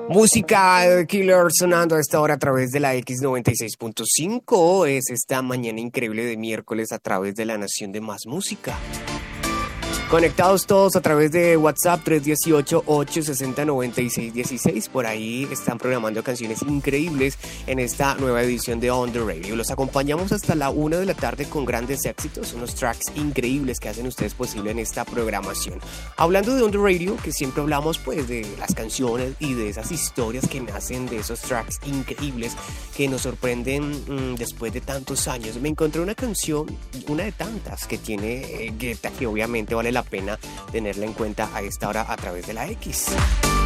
Música de Killer sonando a esta hora a través de la X96.5. Es esta mañana increíble de miércoles a través de la Nación de Más Música. Conectados todos a través de WhatsApp 318-860-9616. Por ahí están programando canciones increíbles en esta nueva edición de On The Radio. Los acompañamos hasta la 1 de la tarde con grandes éxitos, unos tracks increíbles que hacen ustedes posible en esta programación. Hablando de On The Radio, que siempre hablamos pues de las canciones y de esas historias que nacen de esos tracks increíbles que nos sorprenden después de tantos años. Me encontré una canción, una de tantas que tiene Guetta, que obviamente vale la pena tenerla en cuenta a esta hora a través de la X.